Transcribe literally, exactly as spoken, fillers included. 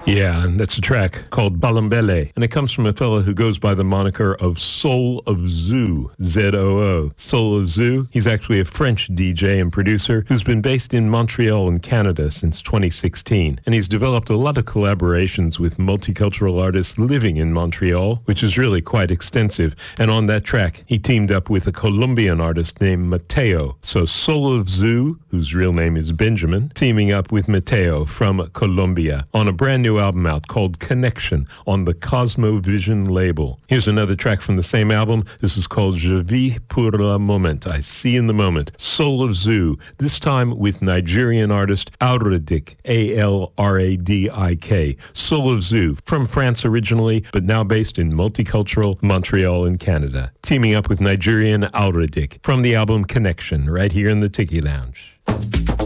Yeah, and that's a track called Balambele, and it comes from a fellow who goes by the moniker of Soul of Zoo, Z O O. Soul of Zoo, he's actually a French D J and producer who's been based in Montreal in Canada since twenty sixteen, and he's developed a lot of collaborations with multicultural artists living in Montreal, which is really quite extensive, and on that track, he teamed up with a Colombian artist named Mateo. So Soul of Zoo, whose real name is Benjamin, teaming up with Mateo from Colombia on a brand new album out called Connection on the Cosmovision label. Here's another track from the same album. This is called Je vis pour le moment. I see in the moment. Soul of Zoo, this time with Nigerian artist Alradik, A L R A D I K. Soul of Zoo, from France originally, but now based in multicultural Montreal in Canada. Teaming up with Nigerian Alradik from the album Connection, right here in the Tiki Lounge.